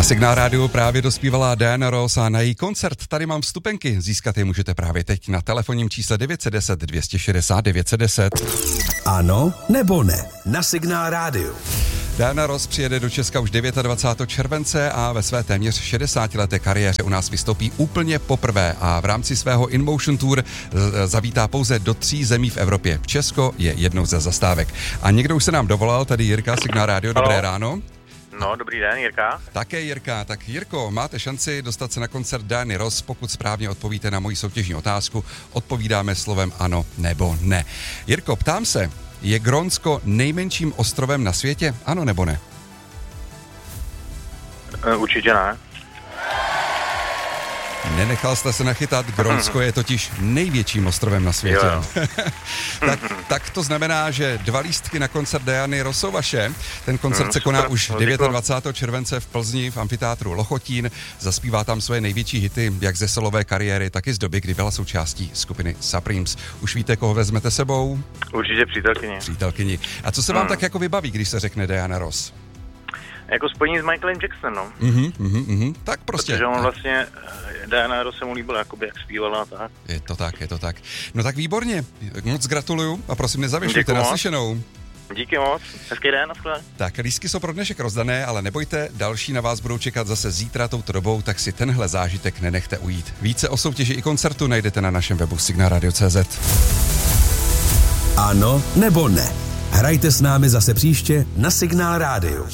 Na Signál rádiu právě dospívala Diana Ross a na její koncert tady mám vstupenky. Získat je můžete právě teď na telefonním čísle 910 260 910. Ano nebo ne? Na Signál rádiu. Diana Ross přijede do Česka už 29. července a ve své téměř 60leté kariéře u nás vystoupí úplně poprvé a v rámci svého InMotion Tour zavítá pouze do 3 zemí v Evropě. Česko je jednou ze zastávek. A někdo už se nám dovolal, tady Jirka, Signál rádio, dobré ráno. No, dobrý den, Jirka. Také Jirka. Tak Jirko, máte šanci dostat se na koncert Diany Ross, pokud správně odpovíte na moji soutěžní otázku. Odpovídáme slovem ano nebo ne. Jirko, ptám se, je Grónsko nejmenším ostrovem na světě? Ano nebo ne? Určitě ne. Nenechal jste se nachytat, Grónsko je totiž největším ostrovem na světě. tak to znamená, že 2 lístky na koncert Diany Ross jsou vaše. Ten koncert se koná už 29. července v Plzni v amfiteátru Lochotín. Zaspívá tam svoje největší hity, jak ze solové kariéry, tak i z doby, kdy byla součástí skupiny Supremes. Už víte, koho vezmete sebou? Určitě přítelkyni. A co se vám tak jako vybaví, když se řekne Diana Ross? Jako spojení s Michaelem Jacksonem, no. Tak prostě. Protože on vlastně, Diana Ross se mu líbila, jakoby, jak zpívala a tak. Je to tak. No tak výborně, moc gratuluju a prosím nezavěšujte, naslyšenou. Díky moc, hezký den, naschle. Tak, lístky jsou pro dnešek rozdané, ale nebojte, další na vás budou čekat zase zítra touto dobou, tak si tenhle zážitek nenechte ujít. Více o soutěži i koncertu najdete na našem webu signalradio.cz. Ano nebo ne? Hrajte s námi zase příště na Signál rádiu.